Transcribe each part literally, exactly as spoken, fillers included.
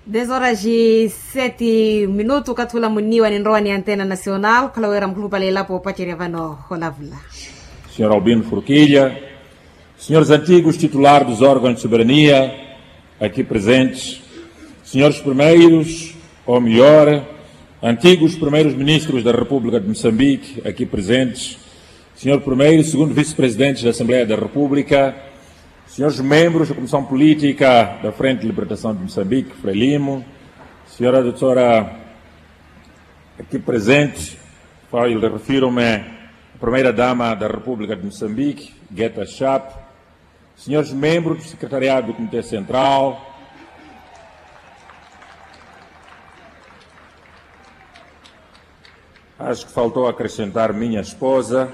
dez horas e sete minutos katula muniwa ni nroa ni Antena Nacional kalawera mkulu pale lapo pacheria vano holavula. senhor Albino Forquilha, senhores antigos titulares dos órgãos de soberania aqui presentes, senhores primeiros, ou melhor, antigos primeiros ministros da República de Moçambique aqui presentes, senhor primeiro e segundo vice-presidentes da Assembleia da República, senhores membros da Comissão Política da Frente de Libertação de Moçambique, Frelimo, senhora doutora aqui presente, eu refiro-me à primeira-dama da República de Moçambique, Guetta Chap, senhores membros do Secretariado do Comitê Central, acho que faltou acrescentar minha esposa,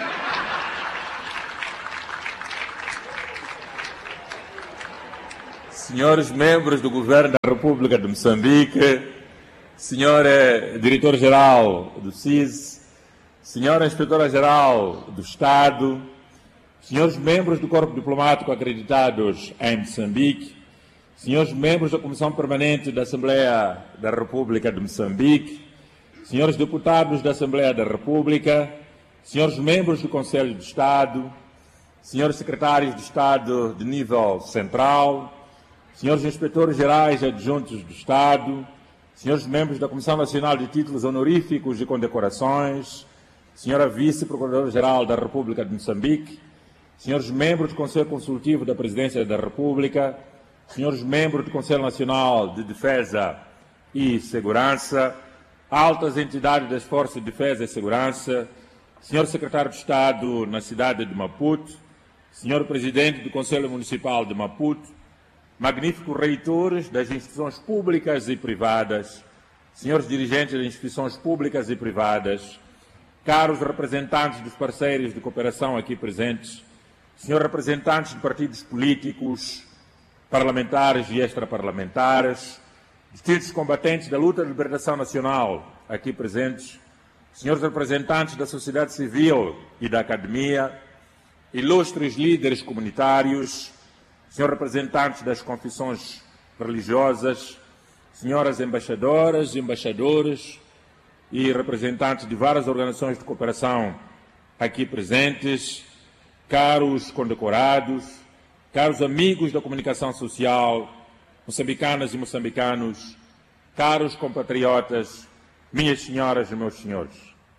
senhores membros do Governo da República de Moçambique, senhor diretor-geral do C I S, senhora inspetora-geral do Estado, senhores membros do Corpo Diplomático acreditados em Moçambique, senhores membros da Comissão Permanente da Assembleia da República de Moçambique, senhores deputados da Assembleia da República, senhores membros do Conselho de Estado, senhores secretários de Estado de nível central, senhores inspetores gerais adjuntos do Estado, senhores membros da Comissão Nacional de Títulos Honoríficos e Condecorações, senhora Vice-Procuradora-Geral da República de Moçambique, senhores membros do Conselho Consultivo da Presidência da República, senhores membros do Conselho Nacional de Defesa e Segurança, altas entidades das Forças de Defesa e Segurança, senhor Secretário de Estado na cidade de Maputo, senhor Presidente do Conselho Municipal de Maputo, magníficos reitores das instituições públicas e privadas, senhores dirigentes das instituições públicas e privadas, caros representantes dos parceiros de cooperação aqui presentes, senhores representantes de partidos políticos, parlamentares e extraparlamentares, distintos combatentes da luta de libertação nacional aqui presentes, senhores representantes da sociedade civil e da academia, ilustres líderes comunitários, senhores representantes das confissões religiosas, senhoras embaixadoras e embaixadores e representantes de várias organizações de cooperação aqui presentes, caros condecorados, caros amigos da comunicação social, moçambicanas e moçambicanos, caros compatriotas, minhas senhoras e meus senhores.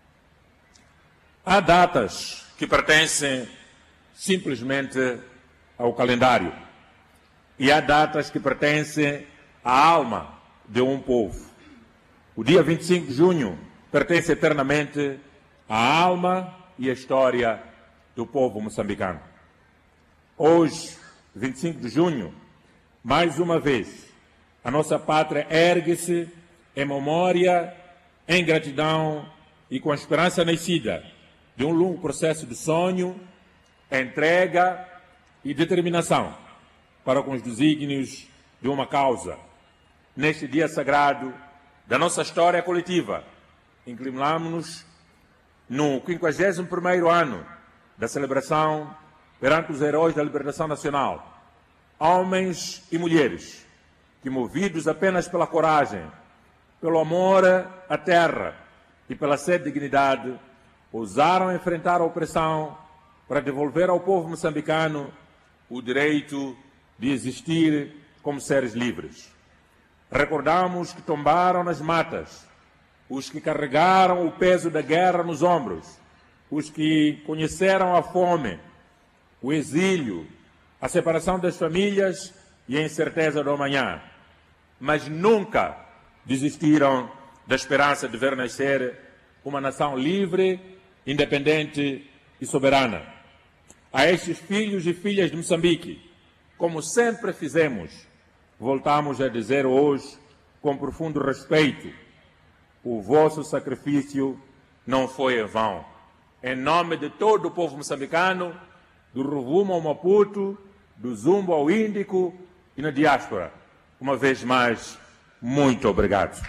Há datas que pertencem simplesmente ao calendário e há datas que pertencem à alma de um povo. O dia vinte e cinco de junho pertence eternamente à alma e à história do povo moçambicano. Hoje, vinte e cinco de junho, mais uma vez, a nossa pátria ergue-se em memória, em gratidão e com a esperança nascida de um longo processo de sonho, entrega e determinação para com os desígnios de uma causa. Neste dia sagrado da nossa história coletiva, inclinamos-nos no quinquagésimo primeiro ano da celebração perante os heróis da libertação nacional, homens e mulheres que, movidos apenas pela coragem, pelo amor à terra e pela sede de dignidade, ousaram enfrentar a opressão para devolver ao povo moçambicano o direito de existir como seres livres. Recordamos que tombaram nas matas os que carregaram o peso da guerra nos ombros, os que conheceram a fome, o exílio, a separação das famílias e a incerteza do amanhã, mas nunca desistiram da esperança de ver nascer uma nação livre, independente e soberana. A estes filhos e filhas de Moçambique, como sempre fizemos, voltamos a dizer hoje, com profundo respeito, o vosso sacrifício não foi em vão. Em nome de todo o povo moçambicano, do Rovuma ao Maputo, do Zumbo ao Índico e na diáspora, uma vez mais, muito obrigado.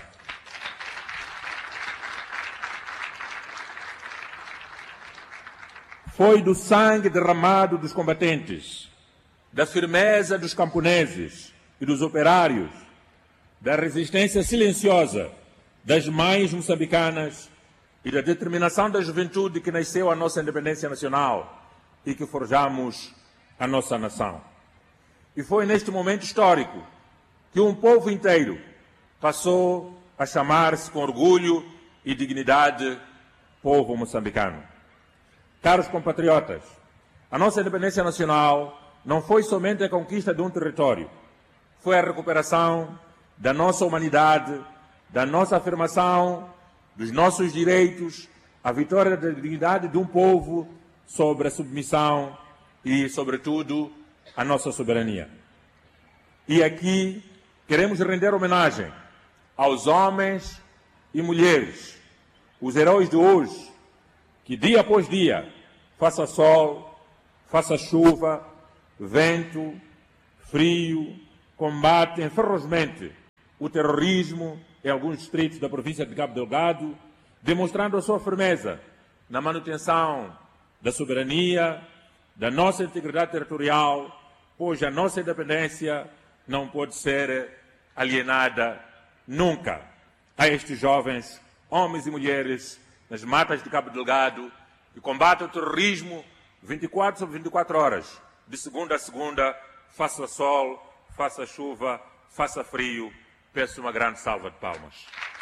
Foi do sangue derramado dos combatentes, da firmeza dos camponeses e dos operários, da resistência silenciosa das mães moçambicanas e da determinação da juventude que nasceu a nossa independência nacional e que forjamos a nossa nação. E foi neste momento histórico que um povo inteiro passou a chamar-se com orgulho e dignidade povo moçambicano. Caros compatriotas, a nossa independência nacional não foi somente a conquista de um território, foi a recuperação da nossa humanidade, da nossa afirmação dos nossos direitos, a vitória da dignidade de um povo sobre a submissão e, sobretudo, a nossa soberania. E aqui queremos render homenagem aos homens e mulheres, os heróis de hoje, que dia após dia, faça sol, faça chuva, vento, frio, combatem ferozmente o terrorismo em alguns distritos da província de Cabo Delgado, demonstrando a sua firmeza na manutenção da soberania, da nossa integridade territorial, pois a nossa independência não pode ser alienada nunca a estes jovens, homens e mulheres, nas matas de Cabo Delgado, que combatem o terrorismo vinte e quatro sobre vinte e quatro horas, de segunda a segunda, faça sol, faça chuva, faça frio. Peço uma grande salva de palmas.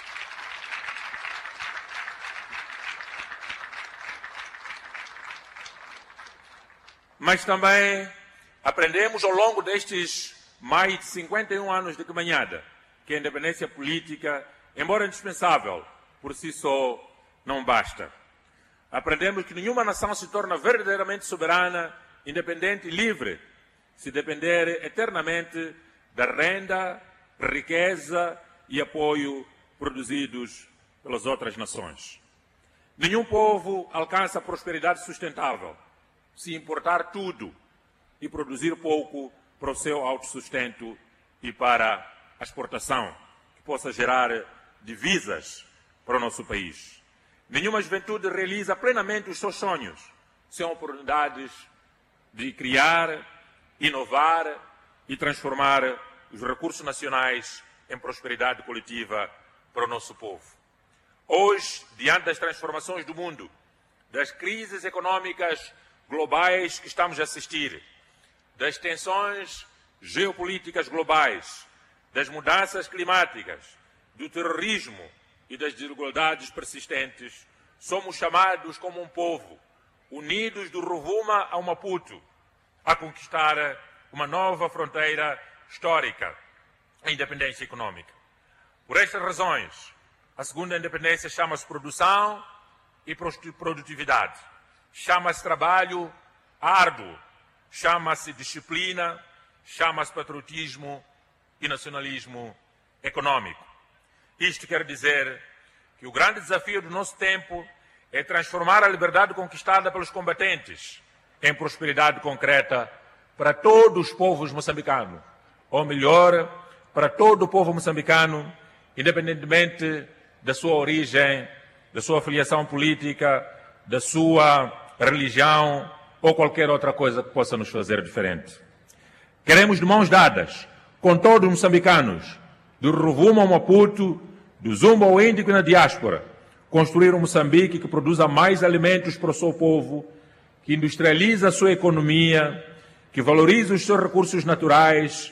Mas também aprendemos ao longo destes mais de cinquenta e um anos de caminhada que a independência política, embora indispensável, por si só não basta. Aprendemos que nenhuma nação se torna verdadeiramente soberana, independente e livre se depender eternamente da renda, riqueza e apoio produzidos pelas outras nações. Nenhum povo alcança a prosperidade sustentável se importar tudo e produzir pouco para o seu autossustento e para a exportação, que possa gerar divisas para o nosso país. Nenhuma juventude realiza plenamente os seus sonhos sem oportunidades de criar, inovar e transformar os recursos nacionais em prosperidade coletiva para o nosso povo. Hoje, diante das transformações do mundo, das crises econômicas globais que estamos a assistir, das tensões geopolíticas globais, das mudanças climáticas, do terrorismo e das desigualdades persistentes, somos chamados como um povo, unidos do Rovuma ao Maputo, a conquistar uma nova fronteira histórica, a independência econômica. Por estas razões, a segunda independência chama-se produção e produtividade, chama-se trabalho árduo, chama-se disciplina, chama-se patriotismo e nacionalismo econômico. Isto quer dizer que o grande desafio do nosso tempo é transformar a liberdade conquistada pelos combatentes em prosperidade concreta para todos os povos moçambicanos, ou melhor, para todo o povo moçambicano, independentemente da sua origem, da sua filiação política, da sua religião ou qualquer outra coisa que possa nos fazer diferente. Queremos de mãos dadas com todos os moçambicanos, do Rovuma ao Maputo, do Zumba ao Índico e na diáspora, construir um Moçambique que produza mais alimentos para o seu povo, que industrializa a sua economia, que valoriza os seus recursos naturais,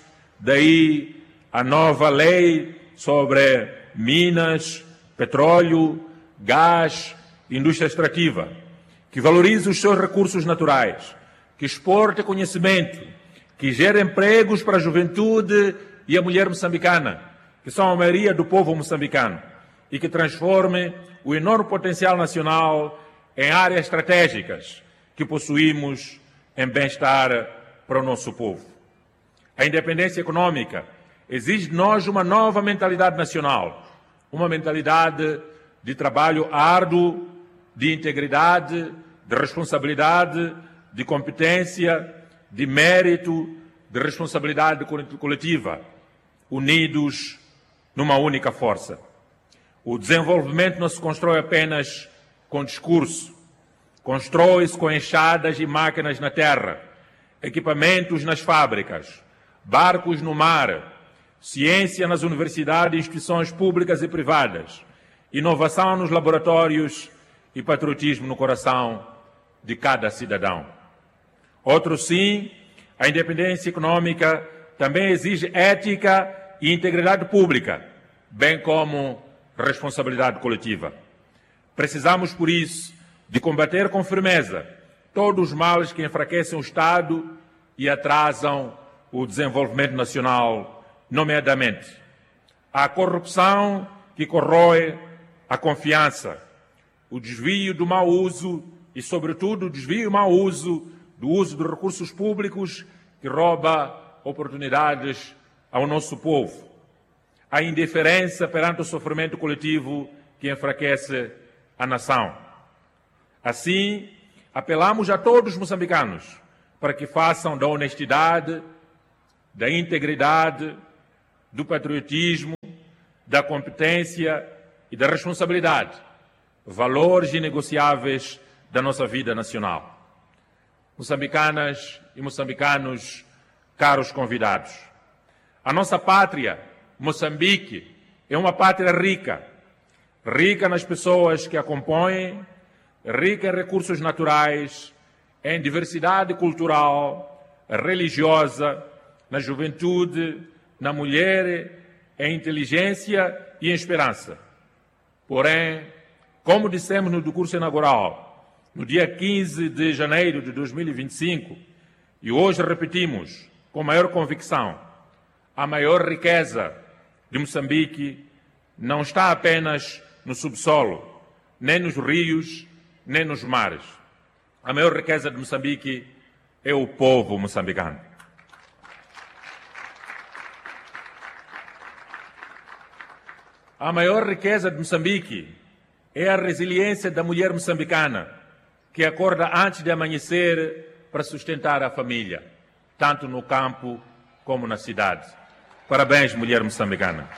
daí a nova lei sobre minas, petróleo, gás, indústria extrativa, que valorize os seus recursos naturais, que exporte conhecimento, que gere empregos para a juventude e a mulher moçambicana, que são a maioria do povo moçambicano, e que transforme o enorme potencial nacional em áreas estratégicas que possuímos em bem-estar para o nosso povo. A independência econômica exige de nós uma nova mentalidade nacional, uma mentalidade de trabalho árduo, de integridade, de responsabilidade, de competência, de mérito, de responsabilidade coletiva, unidos numa única força. O desenvolvimento não se constrói apenas com discurso, constrói-se com enxadas e máquinas na terra, equipamentos nas fábricas, barcos no mar, ciência nas universidades e instituições públicas e privadas, inovação nos laboratórios e patriotismo no coração de cada cidadão. Outro sim, a independência econômica também exige ética e integridade pública, bem como responsabilidade coletiva. Precisamos, por isso, de combater com firmeza todos os males que enfraquecem o Estado e atrasam o desenvolvimento nacional, nomeadamente a corrupção que corrói a confiança, o desvio do mau uso e, sobretudo, o desvio e mau uso do uso de recursos públicos que rouba oportunidades ao nosso povo, a indiferença perante o sofrimento coletivo que enfraquece a nação. Assim, apelamos a todos os moçambicanos para que façam da honestidade, da integridade, do patriotismo, da competência e da responsabilidade valores inegociáveis da nossa vida nacional. Moçambicanas e moçambicanos, caros convidados, a nossa pátria, Moçambique, é uma pátria rica, rica nas pessoas que a compõem, rica em recursos naturais, em diversidade cultural, religiosa, na juventude, na mulher, em inteligência e em esperança. Porém, como dissemos no discurso inaugural, no dia quinze de janeiro de dois mil e vinte e cinco, e hoje repetimos com maior convicção, a maior riqueza de Moçambique não está apenas no subsolo, nem nos rios, nem nos mares. A maior riqueza de Moçambique é o povo moçambicano. A maior riqueza de Moçambique é a resiliência da mulher moçambicana, que acorda antes de amanhecer para sustentar a família, tanto no campo como na cidade. Parabéns, mulher moçambicana.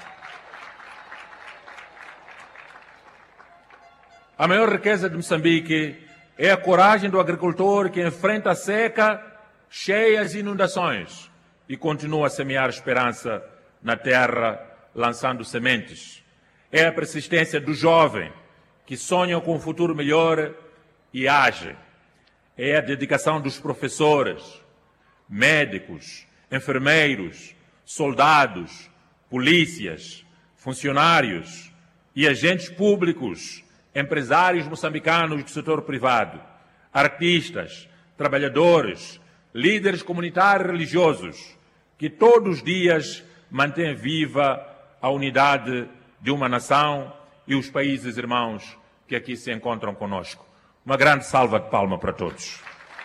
A maior riqueza de Moçambique é a coragem do agricultor que enfrenta a seca, cheias e inundações e continua a semear esperança na terra, lançando sementes. É a persistência do jovem que sonha com um futuro melhor e age. É a dedicação dos professores, médicos, enfermeiros, soldados, polícias, funcionários e agentes públicos, empresários moçambicanos do setor privado, artistas, trabalhadores, líderes comunitários e religiosos, que todos os dias mantêm viva a unidade de uma nação e os países irmãos que aqui se encontram conosco. Uma grande salva de palmas para todos.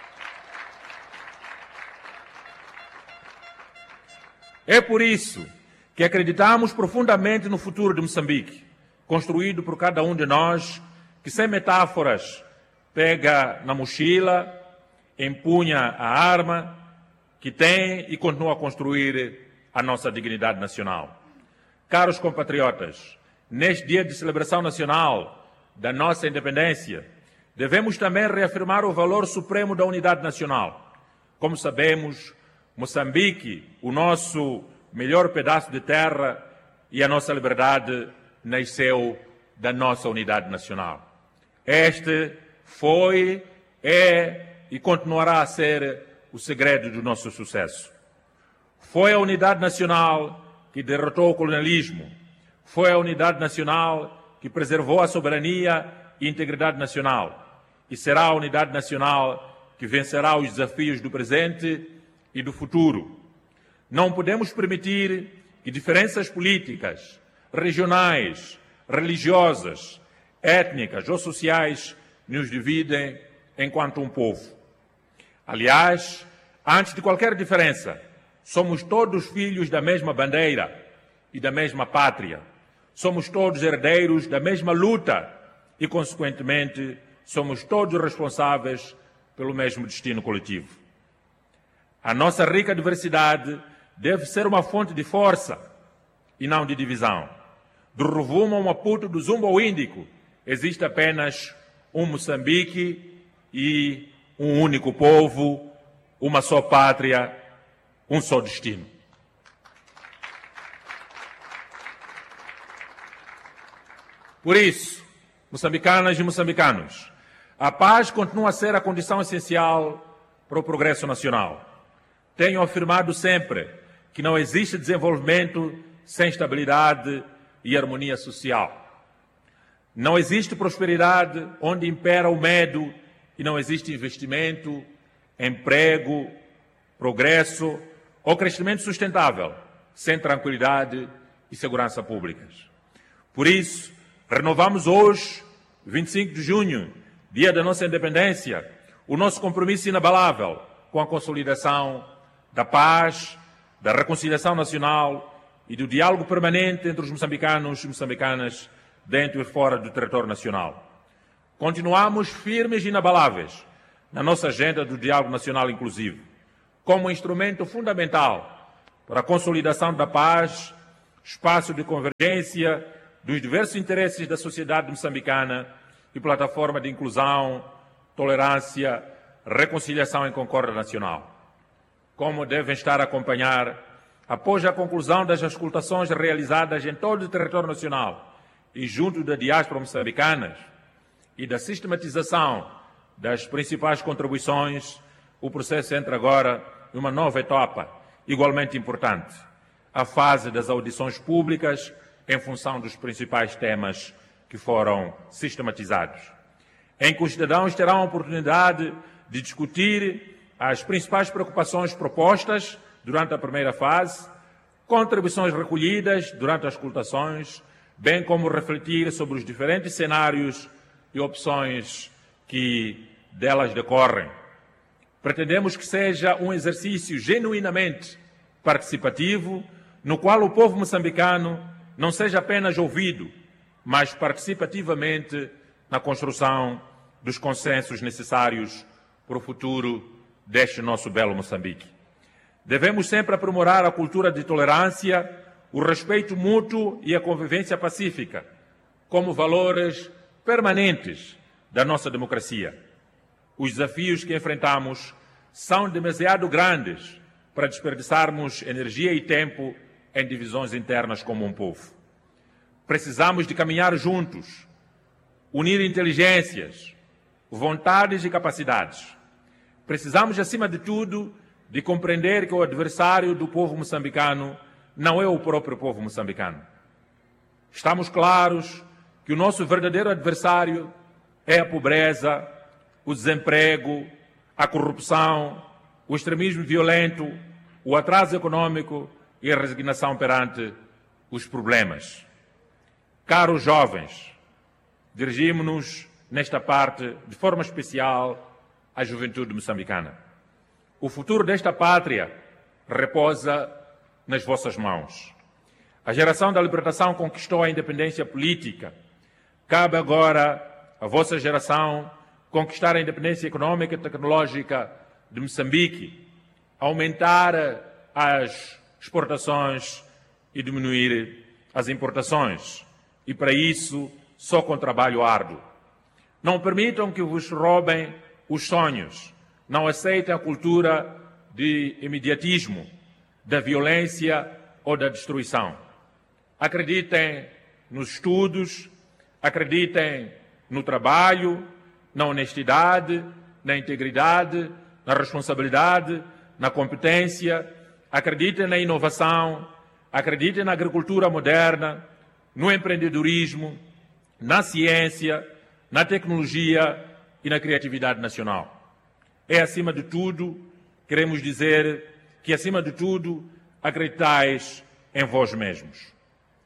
É por isso que acreditamos profundamente no futuro de Moçambique, construído por cada um de nós, que sem metáforas pega na mochila, empunha a arma, que tem e continua a construir a nossa dignidade nacional. Caros compatriotas, neste dia de celebração nacional da nossa independência, devemos também reafirmar o valor supremo da unidade nacional. Como sabemos, Moçambique, o nosso melhor pedaço de terra e a nossa liberdade, nasceu da nossa unidade nacional. Este foi, é e continuará a ser o segredo do nosso sucesso. Foi a unidade nacional que derrotou o colonialismo. Foi a unidade nacional que preservou a soberania e integridade nacional. E será a unidade nacional que vencerá os desafios do presente e do futuro. Não podemos permitir que diferenças políticas, regionais, religiosas, étnicas ou sociais nos dividem enquanto um povo. Aliás, antes de qualquer diferença, somos todos filhos da mesma bandeira e da mesma pátria. Somos todos herdeiros da mesma luta e, consequentemente, somos todos responsáveis pelo mesmo destino coletivo. A nossa rica diversidade deve ser uma fonte de força e não de divisão. Do Rovuma ao Maputo, do Zumba ao Índico, existe apenas um Moçambique e um único povo, uma só pátria, um só destino. Por isso, moçambicanas e moçambicanos, a paz continua a ser a condição essencial para o progresso nacional. Tenho afirmado sempre que não existe desenvolvimento sem estabilidade e harmonia social. Não existe prosperidade onde impera o medo e não existe investimento, emprego, progresso ou crescimento sustentável sem tranquilidade e segurança públicas. Por isso, renovamos hoje, vinte e cinco de junho, dia da nossa independência, o nosso compromisso inabalável com a consolidação da paz, da reconciliação nacional e do diálogo permanente entre os moçambicanos e moçambicanas dentro e fora do território nacional. Continuamos firmes e inabaláveis na nossa agenda do diálogo nacional inclusivo, como instrumento fundamental para a consolidação da paz, espaço de convergência dos diversos interesses da sociedade moçambicana e plataforma de inclusão, tolerância, reconciliação e concórdia nacional. Como devem estar a acompanhar, após a conclusão das auscultações realizadas em todo o território nacional e junto da diáspora moçambicana e da sistematização das principais contribuições, o processo entra agora numa nova etapa, igualmente importante, a fase das audições públicas em função dos principais temas que foram sistematizados, em que os cidadãos terão a oportunidade de discutir as principais preocupações propostas durante a primeira fase, contribuições recolhidas durante as auscultações, bem como refletir sobre os diferentes cenários e opções que delas decorrem. Pretendemos que seja um exercício genuinamente participativo, no qual o povo moçambicano não seja apenas ouvido, mas participativamente na construção dos consensos necessários para o futuro deste nosso belo Moçambique. Devemos sempre aprimorar a cultura de tolerância, o respeito mútuo e a convivência pacífica, como valores permanentes da nossa democracia. Os desafios que enfrentamos são demasiado grandes para desperdiçarmos energia e tempo em divisões internas como um povo. Precisamos de caminhar juntos, unir inteligências, vontades e capacidades. Precisamos, acima de tudo, de compreender que o adversário do povo moçambicano não é o próprio povo moçambicano. Estamos claros que o nosso verdadeiro adversário é a pobreza, o desemprego, a corrupção, o extremismo violento, o atraso econômico e a resignação perante os problemas. Caros jovens, dirigimos-nos nesta parte de forma especial à juventude moçambicana. O futuro desta pátria repousa nas vossas mãos. A geração da libertação conquistou a independência política. Cabe agora à vossa geração conquistar a independência econômica e tecnológica de Moçambique, aumentar as exportações e diminuir as importações. E para isso, só com trabalho árduo. Não permitam que vos roubem os sonhos. Não aceitem a cultura de imediatismo, da violência ou da destruição. Acreditem nos estudos, acreditem no trabalho, na honestidade, na integridade, na responsabilidade, na competência. Acreditem na inovação, acreditem na agricultura moderna, no empreendedorismo, na ciência, na tecnologia e na criatividade nacional. É, acima de tudo, queremos dizer que, acima de tudo, acreditais em vós mesmos.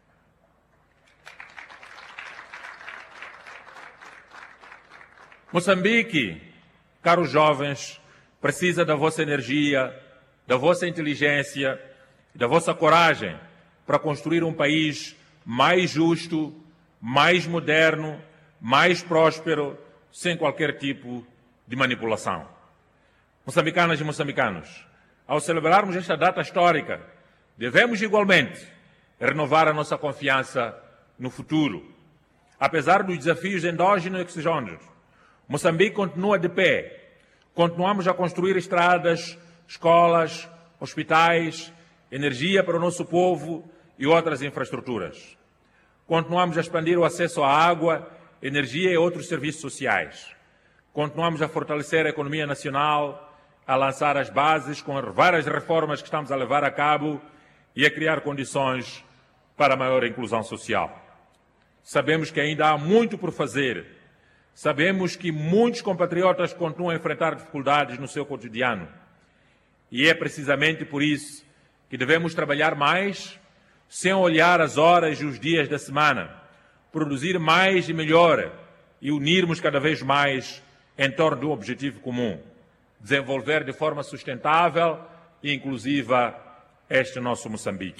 Moçambique, caros jovens, precisa da vossa energia, da vossa inteligência e da vossa coragem para construir um país mais justo, mais moderno, mais próspero, sem qualquer tipo de manipulação. Moçambicanas e moçambicanos, ao celebrarmos esta data histórica, devemos igualmente renovar a nossa confiança no futuro. Apesar dos desafios endógenos e exógenos, Moçambique continua de pé. Continuamos a construir estradas, escolas, hospitais, energia para o nosso povo e outras infraestruturas. Continuamos a expandir o acesso à água, energia e outros serviços sociais. Continuamos a fortalecer a economia nacional, a lançar as bases com várias reformas que estamos a levar a cabo e a criar condições para a maior inclusão social. Sabemos que ainda há muito por fazer. Sabemos que muitos compatriotas continuam a enfrentar dificuldades no seu cotidiano. E é precisamente por isso que devemos trabalhar mais, sem olhar as horas e os dias da semana, produzir mais e melhor e unirmos cada vez mais em torno de um objetivo comum: desenvolver de forma sustentável e inclusiva este nosso Moçambique.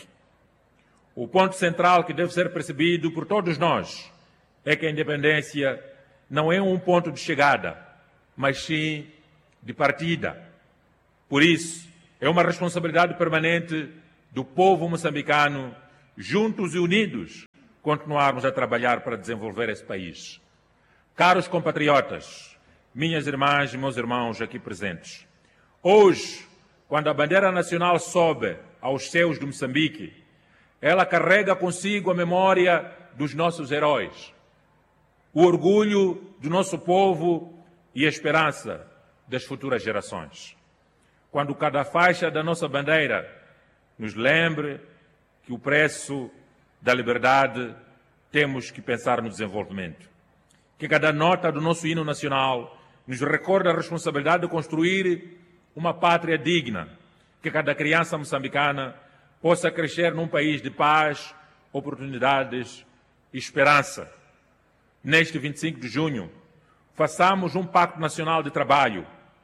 O ponto central que deve ser percebido por todos nós é que a independência não é um ponto de chegada, mas sim de partida. Por isso, é uma responsabilidade permanente do povo moçambicano, juntos e unidos, continuarmos a trabalhar para desenvolver esse país. Caros compatriotas, minhas irmãs e meus irmãos aqui presentes, hoje, quando a bandeira nacional sobe aos céus de Moçambique, ela carrega consigo a memória dos nossos heróis, o orgulho do nosso povo e a esperança das futuras gerações. Quando cada faixa da nossa bandeira nos lembre que o preço da liberdade temos que pensar no desenvolvimento. Que cada nota do nosso hino nacional nos recorda a responsabilidade de construir uma pátria digna. Que cada criança moçambicana possa crescer num país de paz, oportunidades e esperança. Neste vinte e cinco de junho, façamos um pacto nacional de trabalho,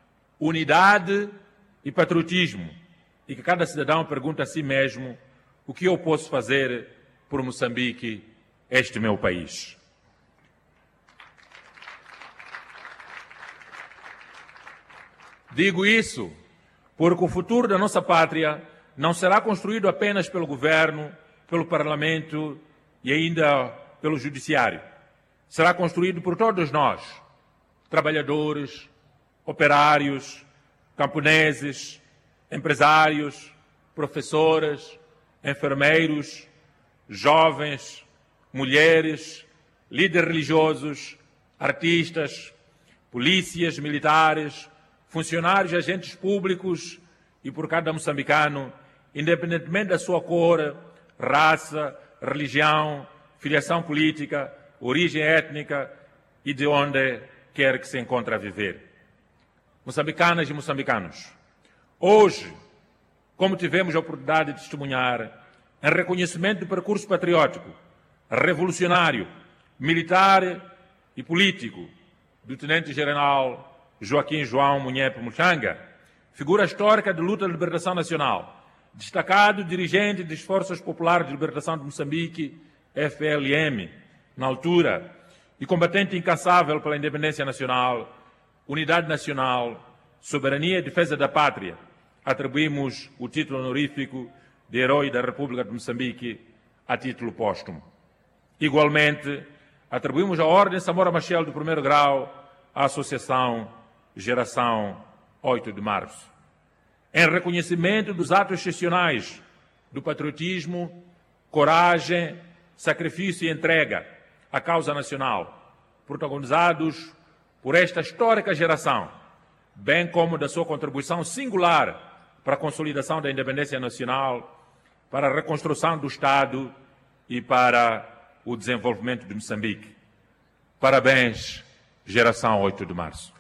unidade e patriotismo, e que cada cidadão pergunte a si mesmo: o que eu posso fazer por Moçambique, este meu país? Digo isso porque o futuro da nossa pátria não será construído apenas pelo governo, pelo parlamento e ainda pelo judiciário. Será construído por todos nós, trabalhadores, operários, camponeses, empresários, professores, enfermeiros, jovens, mulheres, líderes religiosos, artistas, polícias, militares, funcionários e agentes públicos e por cada moçambicano, independentemente da sua cor, raça, religião, filiação política, origem étnica e de onde quer que se encontre a viver. Moçambicanas e moçambicanos, hoje, como tivemos a oportunidade de testemunhar, em reconhecimento do percurso patriótico, revolucionário, militar e político do Tenente-General Joaquim João Munhepe Muchanga, figura histórica de luta de libertação nacional, destacado dirigente das Forças Populares de Libertação de Moçambique, F L M, na altura, e combatente incansável pela independência nacional, unidade nacional, soberania e defesa da pátria, atribuímos o título honorífico de Herói da República de Moçambique a título póstumo. Igualmente, atribuímos a Ordem Samora Machel do primeiro grau à Associação Geração oito de março. Em reconhecimento dos atos excepcionais do patriotismo, coragem, sacrifício e entrega à causa nacional, protagonizados por esta histórica geração, bem como da sua contribuição singular para a consolidação da independência nacional, para a reconstrução do Estado e para o desenvolvimento de Moçambique. Parabéns, Geração oito de março.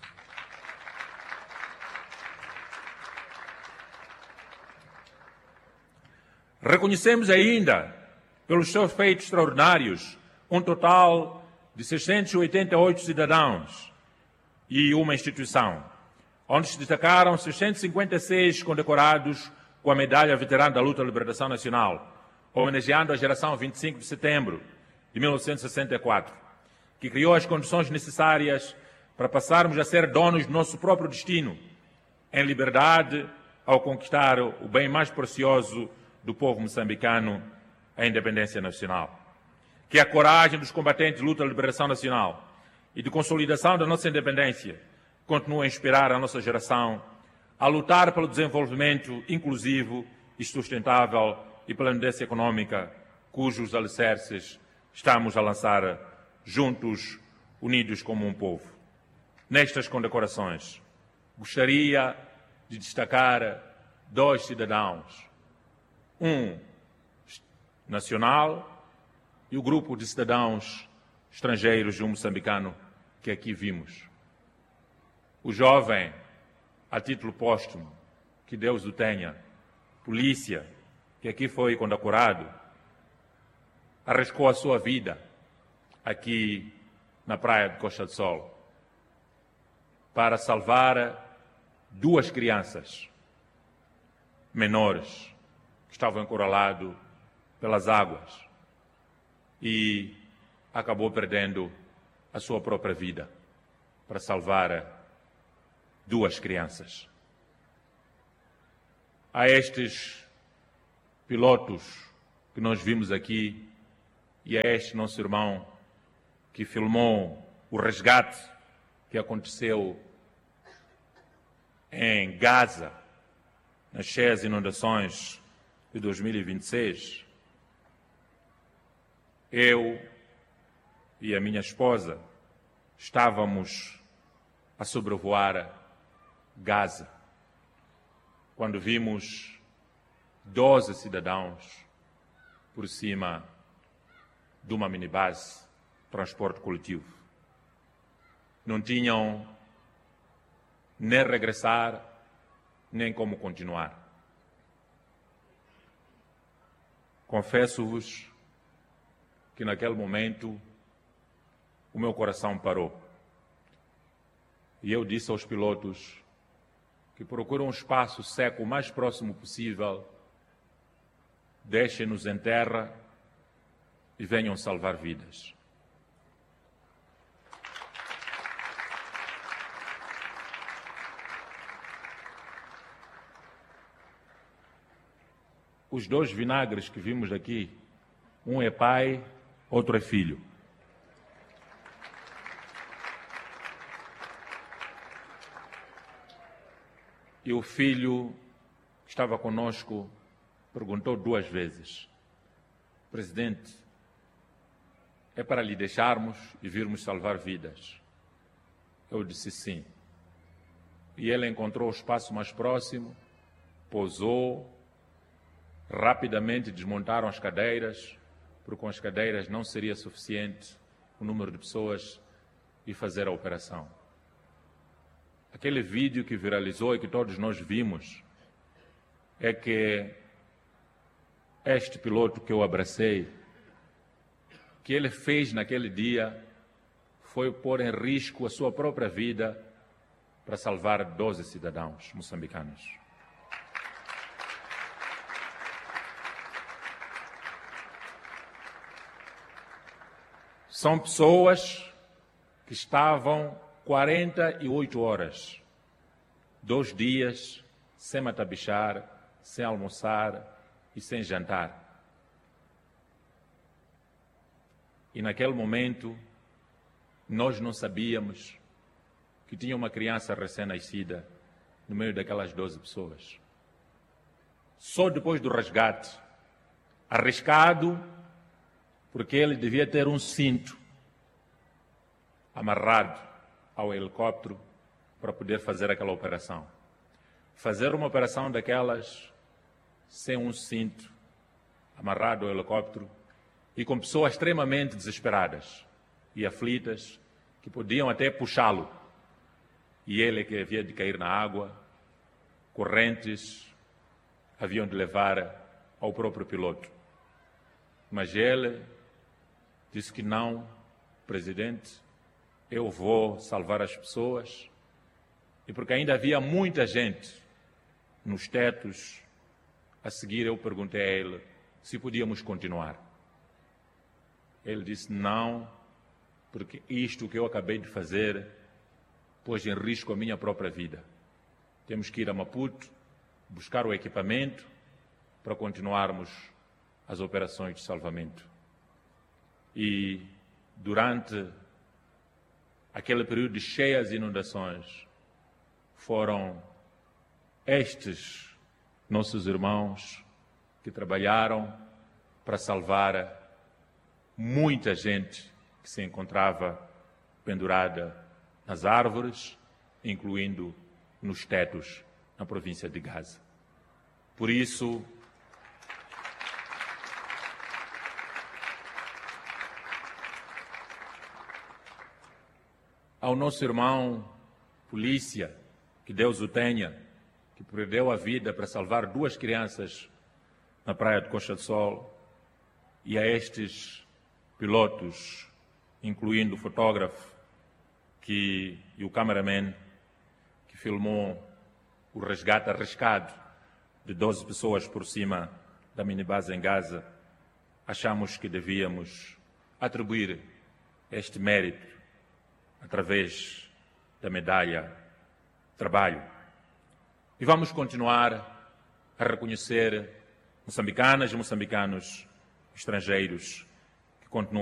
Reconhecemos ainda, pelos seus feitos extraordinários, um total de seiscentos e oitenta e oito cidadãos e uma instituição, onde se destacaram seiscentos e cinquenta e seis condecorados com a Medalha Veterano da Luta da Libertação Nacional, homenageando a geração vinte e cinco de setembro de mil novecentos e sessenta e quatro, que criou as condições necessárias para passarmos a ser donos do nosso próprio destino, em liberdade, ao conquistar o bem mais precioso do povo moçambicano, a independência nacional. Que a coragem dos combatentes de luta da liberação nacional e de consolidação da nossa independência continue a inspirar a nossa geração a lutar pelo desenvolvimento inclusivo e sustentável e pela independência econômica, cujos alicerces estamos a lançar juntos, unidos como um povo. Nestas condecorações, gostaria de destacar dois cidadãos, um nacional e o grupo de cidadãos estrangeiros de um moçambicano que aqui vimos. O jovem, a título póstumo, que Deus o tenha, polícia, que aqui foi condecorado, arriscou a sua vida aqui na praia de Costa do Sol para salvar duas crianças menores que estavam encurraladas pelas águas e acabou perdendo a sua própria vida para salvar duas crianças. A estes pilotos que nós vimos aqui e a este nosso irmão que filmou o resgate que aconteceu em Gaza, nas cheias inundações de dois mil e vinte e seis, eu e a minha esposa estávamos a sobrevoar Gaza, quando vimos doze cidadãos por cima de uma minibase de transporte coletivo. Não tinham nem regressar, nem como continuar. Confesso-vos que naquele momento o meu coração parou. E eu disse aos pilotos que procuram um espaço seco o mais próximo possível, deixem-nos em terra e venham salvar vidas. Os dois vinagres que vimos aqui, um é pai, outro é filho. E o filho que estava conosco perguntou duas vezes: Presidente, é para lhe deixarmos e virmos salvar vidas? Eu disse sim. E ele encontrou o espaço mais próximo, pousou, rapidamente desmontaram as cadeiras, porque com as cadeiras não seria suficiente o número de pessoas e fazer a operação. Aquele vídeo que viralizou e que todos nós vimos é que este piloto que eu abracei, que ele fez naquele dia foi pôr em risco a sua própria vida para salvar doze cidadãos moçambicanos. São pessoas que estavam quarenta e oito horas, dois dias, sem matabichar, sem almoçar e sem jantar. E naquele momento, nós não sabíamos que tinha uma criança recém-nascida no meio daquelas doze pessoas. Só depois do resgate, arriscado, porque ele devia ter um cinto amarrado ao helicóptero para poder fazer aquela operação. Fazer uma operação daquelas sem um cinto amarrado ao helicóptero e com pessoas extremamente desesperadas e aflitas que podiam até puxá-lo. E ele é que havia de cair na água, correntes haviam de levar ao próprio piloto. Mas ele disse que não, presidente, eu vou salvar as pessoas. E porque ainda havia muita gente nos tetos, a seguir eu perguntei a ele se podíamos continuar. Ele disse não, porque isto que eu acabei de fazer pôs em risco a minha própria vida. Temos que ir a Maputo, buscar o equipamento para continuarmos as operações de salvamento. E durante aquele período de cheias inundações, foram estes nossos irmãos que trabalharam para salvar muita gente que se encontrava pendurada nas árvores, incluindo nos tetos na província de Gaza. Por isso, ao nosso irmão polícia, que Deus o tenha, que perdeu a vida para salvar duas crianças na praia de Costa do Sol, e a estes pilotos, incluindo o fotógrafo que, e o cameraman que filmou o resgate arriscado de doze pessoas por cima da minibase em Gaza, achamos que devíamos atribuir este mérito através da medalha de trabalho. E vamos continuar a reconhecer moçambicanas e moçambicanos estrangeiros que continuam